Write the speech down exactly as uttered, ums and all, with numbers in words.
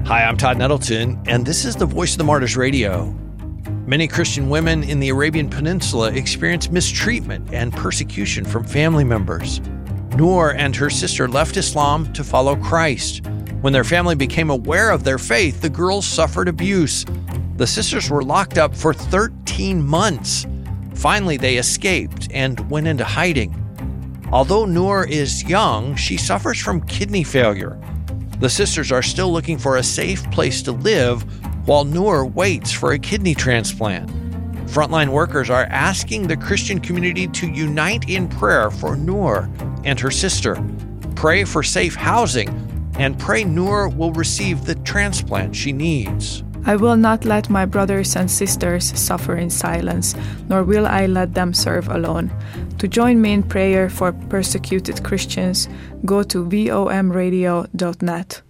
Hi, I'm Todd Nettleton, and this is the Voice of the Martyrs Radio. Many Christian women in the Arabian Peninsula experience mistreatment and persecution from family members. Noor and her sister left Islam to follow Christ. When their family became aware of their faith, the girls suffered abuse. The sisters were locked up for thirteen months. Finally, they escaped and went into hiding. Although Noor is young, she suffers from kidney failure. The sisters are still looking for a safe place to live while Noor waits for a kidney transplant. Frontline workers are asking the Christian community to unite in prayer for Noor and her sister. Pray for safe housing and pray Noor will receive the transplant she needs. I will not let my brothers and sisters suffer in silence, nor will I let them serve alone. To join me in prayer for persecuted Christians, go to vom radio dot net.